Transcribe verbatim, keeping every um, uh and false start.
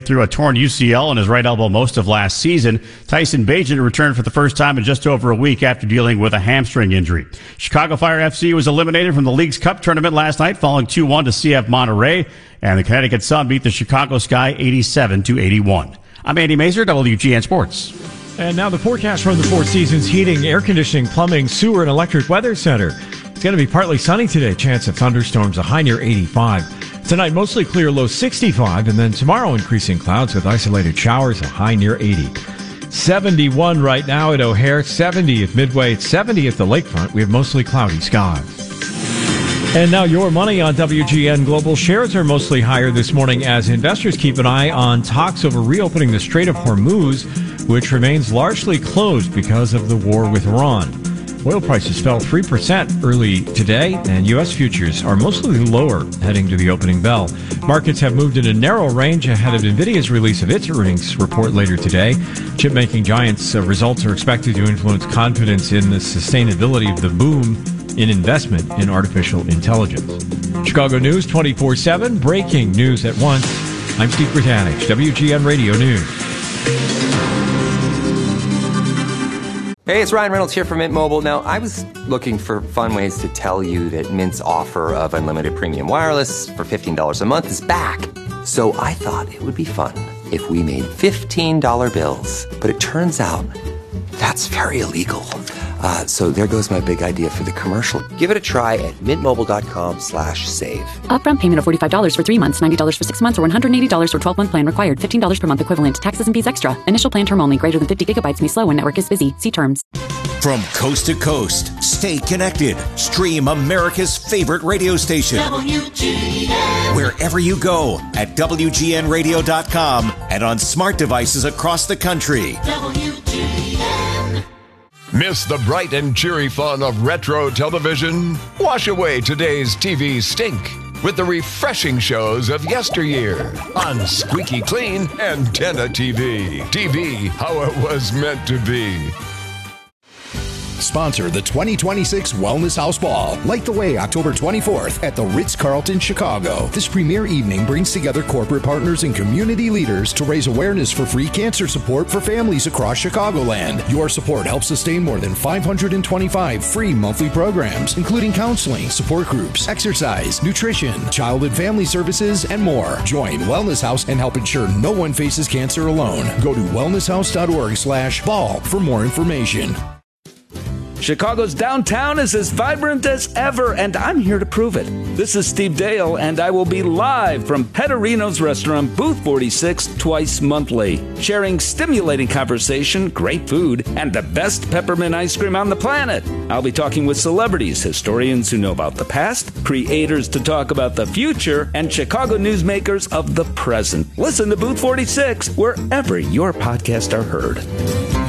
through a torn U C L in his right elbow most of last season. Tyson Bagent returned for the first time in just over a week after dealing with a hamstring injury. Chicago Fire F C was eliminated from the League's Cup tournament last night, falling two one to C F Monterey, and the Connecticut Sun beat the Chicago Sky eighty-seven to eighty-one. I'm Andy Mazur, W G N Sports. And now the forecast from the Four Seasons Heating, Air Conditioning, Plumbing, Sewer, and Electric Weather Center. It's going to be partly sunny today, chance of thunderstorms, a high near eighty-five. Tonight, mostly clear, low sixty-five, and then tomorrow, increasing clouds with isolated showers, a high near eighty. seventy-one right now at O'Hare, seventy at Midway, seventy at the lakefront. We have mostly cloudy skies. And now your money on W G N Global. Shares are mostly higher this morning as investors keep an eye on talks over reopening the Strait of Hormuz, which remains largely closed because of the war with Iran. Oil prices fell three percent early today, and U S futures are mostly lower heading to the opening bell. Markets have moved in a narrow range ahead of NVIDIA's release of its earnings report later today. Chip-making giants' uh, results are expected to influence confidence in the sustainability of the boom in investment in artificial intelligence. Chicago News twenty-four seven, breaking news at once. I'm Steve Britanich, W G N Radio News. Hey, it's Ryan Reynolds here from Mint Mobile. Now, I was looking for fun ways to tell you that Mint's offer of unlimited premium wireless for fifteen dollars a month is back. So I thought it would be fun if we made fifteen dollar bills. But it turns out that's very illegal. Uh, so there goes my big idea for the commercial. Give it a try at mintmobile.com slash save. Upfront payment of forty-five dollars for three months, ninety dollars for six months, or one hundred eighty dollars for twelve-month plan required. fifteen dollars per month equivalent. Taxes and fees extra. Initial plan term only. Greater than fifty gigabytes may slow when network is busy. See terms. From coast to coast, stay connected. Stream America's favorite radio station. W G N. Wherever you go at W G N radio dot com and on smart devices across the country. W G N. Miss the bright and cheery fun of retro television? Wash away today's T V stink with the refreshing shows of yesteryear on Squeaky Clean Antenna T V. T V, how it was meant to be. Sponsor the twenty twenty-six Wellness House Ball. Light the way October twenty-fourth at the Ritz-Carlton, Chicago. This premier evening brings together corporate partners and community leaders to raise awareness for free cancer support for families across Chicagoland. Your support helps sustain more than five hundred twenty-five free monthly programs, including counseling, support groups, exercise, nutrition, child and family services, and more. Join Wellness House and help ensure no one faces cancer alone. Go to wellness house dot org slash ball for more information. Chicago's downtown is as vibrant as ever, and I'm here to prove it. This is Steve Dale, and I will be live from Petterino's Restaurant, Booth forty-six, twice monthly, sharing stimulating conversation, great food, and the best peppermint ice cream on the planet. I'll be talking with celebrities, historians who know about the past, creators to talk about the future, and Chicago newsmakers of the present. Listen to Booth forty-six wherever your podcasts are heard.